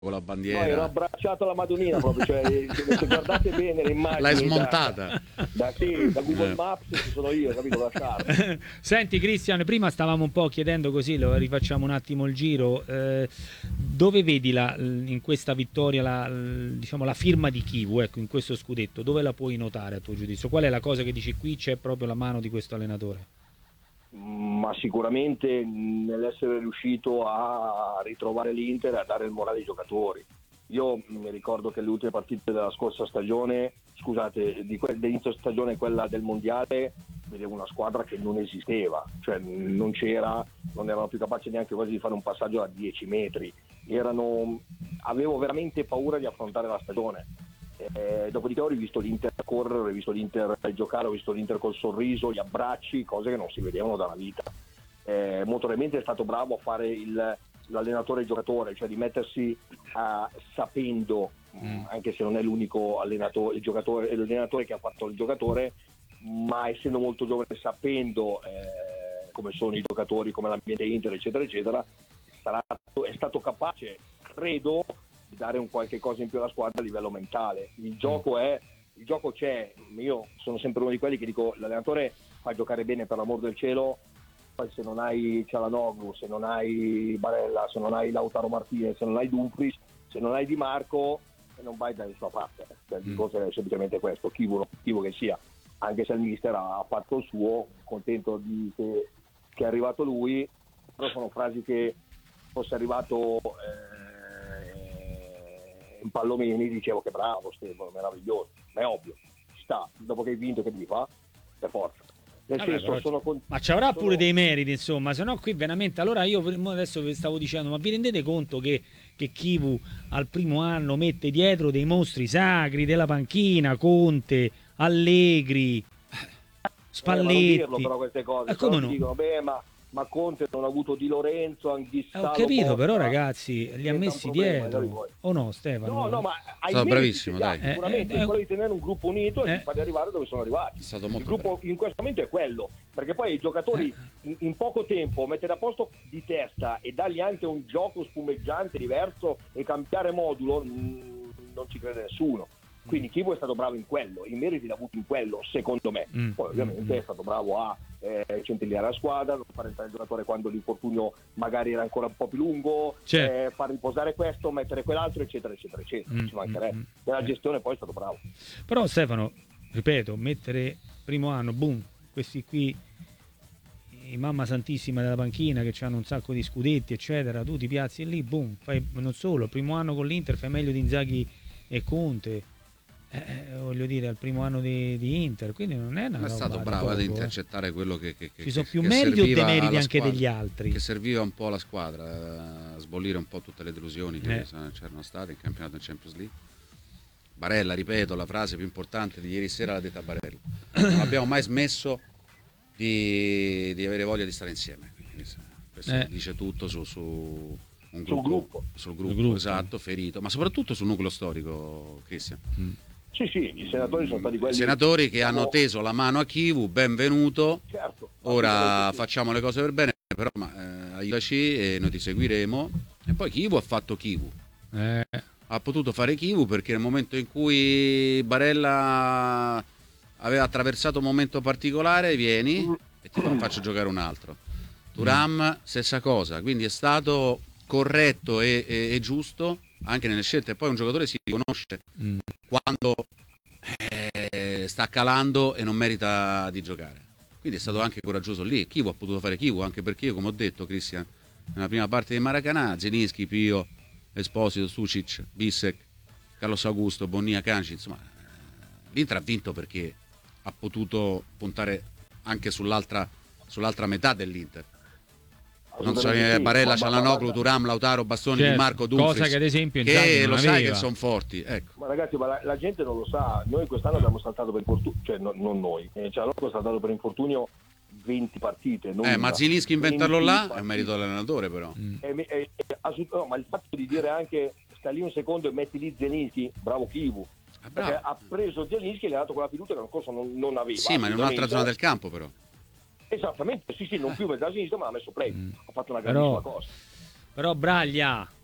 con la No, bandiera. ero abbracciato alla Madonnina proprio, cioè, se guardate bene le immagini L'hai smontata. da Google Maps ci sono io, capito, da Sharp. Senti Cristian, prima stavamo un po' chiedendo, così lo rifacciamo un attimo il giro, dove vedi in questa vittoria diciamo, la firma di Chivu, ecco, in questo scudetto, dove la puoi notare a tuo giudizio? Qual è la cosa che dici qui c'è proprio la mano di questo allenatore? Ma sicuramente nell'essere riuscito a ritrovare l'Inter e a dare il morale ai giocatori. Io mi ricordo che le ultime partite della scorsa stagione, scusate, dell'inizio stagione, quella del mondiale, vedevo una squadra che non esisteva, cioè non erano più capaci neanche quasi di fare un passaggio a 10 metri. Avevo veramente paura di affrontare la stagione. Dopodiché ho rivisto l'Inter correre, ho rivisto l'Inter giocare, ho visto l'Inter col sorriso, gli abbracci, cose che non si vedevano dalla vita. Molto probabilmente è stato bravo a fare l'allenatore e il giocatore, cioè di mettersi sapendo, anche se non è l'unico allenatore, l'allenatore che ha fatto il giocatore, ma essendo molto giovane, sapendo come sono i giocatori, come l'ambiente Inter, eccetera, eccetera, è stato capace, credo, di dare un qualche cosa in più alla squadra a livello mentale. Il gioco c'è, io sono sempre uno di quelli che dico l'allenatore fa giocare bene, per l'amor del cielo, poi se non hai Cialanoglu, se non hai Barella, se non hai Lautaro Martinez, se non hai Dumfries, se non hai Di Marco, non vai da nessuna parte. Il discorso è semplicemente questo, chi che sia, anche se il mister ha fatto il suo, contento che è arrivato lui, però sono frasi che fosse arrivato in Pallomeni dicevo che bravo Stefano, meraviglioso, ma è ovvio, ci sta, dopo che hai vinto che devi fare? Per forza. Ma ci avrà pure dei meriti, insomma, se no qui veramente. Allora io adesso vi stavo dicendo, ma vi rendete conto che Chivu al primo anno mette dietro dei mostri sacri della panchina, Conte, Allegri, Spalletti? Non dirlo però queste cose, come no? Dicono, ma Conte non ha avuto Di Lorenzo, Anghissalo, ho capito, Botta, però ragazzi li ha messi dietro, o no Stefano? No, ma stato bravissimo, dai. Sicuramente quello di tenere un gruppo unito e di farli arrivare dove sono arrivati. È stato molto il gruppo in questo momento è quello, perché poi i giocatori in poco tempo mettere a posto di testa e dargli anche un gioco spumeggiante diverso e cambiare modulo, non ci crede nessuno. Quindi Chivu è stato bravo in quello, i meriti l'ha avuto in quello, secondo me. Poi ovviamente è stato bravo a centellare la squadra, far entrare il giocatore quando l'infortunio magari era ancora un po' più lungo, far riposare questo, mettere quell'altro, eccetera, eccetera, eccetera. Ci mancherebbe. Nella gestione poi è stato bravo. Però Stefano, ripeto, mettere primo anno, boom, questi qui, i mamma santissima della panchina che hanno un sacco di scudetti, eccetera, tu ti piazzi lì, boom, fai non solo, primo anno con l'Inter fai meglio di Inzaghi e Conte. Voglio dire, al primo anno di Inter, quindi non è una roba. È stato bravo ad intercettare quello che ci sono più meriti o demeriti anche degli altri, che serviva un po' alla squadra, a sbollire un po' tutte le delusioni che c'erano state in campionato in Champions League. Barella, ripeto, la frase più importante di ieri sera l'ha detta Barella: non abbiamo mai smesso di avere voglia di stare insieme. Quindi, questo dice tutto sul gruppo, esatto, ferito, ma soprattutto sul nucleo storico, Cristian. Sì, i senatori sono stati quelli. Senatori che hanno teso la mano a Chivu, benvenuto. Certo. Ora facciamo le cose per bene, però aiutaci e noi ti seguiremo. E poi Chivu ha fatto Chivu. Ha potuto fare Chivu perché nel momento in cui Barella aveva attraversato un momento particolare, vieni e ti faccio giocare un altro. Thuram, stessa cosa, quindi è stato corretto e giusto anche nelle scelte. Poi un giocatore si riconosce quando sta calando e non merita di giocare, quindi è stato anche coraggioso lì. Chivu ha potuto fare Chivu, anche perché io, come ho detto, Cristian, nella prima parte di Maracanà, Zelinski, Pio, Esposito, Sucic, Bissek, Carlos Augusto, Bonnia, Kanji, insomma l'Inter ha vinto perché ha potuto puntare anche sull'altra metà dell'Inter. Non so, Barella, Cialanoglu, Thuram, Lautaro, Bastoni, Di Marco, Dumfries, cosa che ad esempio che lo sai aveva. che sono forti, ecco. Ma ragazzi, la gente non lo sa, noi quest'anno abbiamo saltato per infortunio, cioè non noi, Cialanoglu ha saltato per infortunio 20 partite. Ma Zelinski inventarlo là è un merito dell'allenatore, però. No, ma il fatto di dire anche sta lì un secondo e metti lì Zelinski, bravo Chivu. Perché ha preso Zelinski e gli ha dato quella fiducia che l'anno scorso non aveva. Sì, ma in un'altra zona del campo, però. Esattamente, sì, non più mezza sinistra, ma ha messo play. Ha fatto una grandissima cosa. Però Braglia,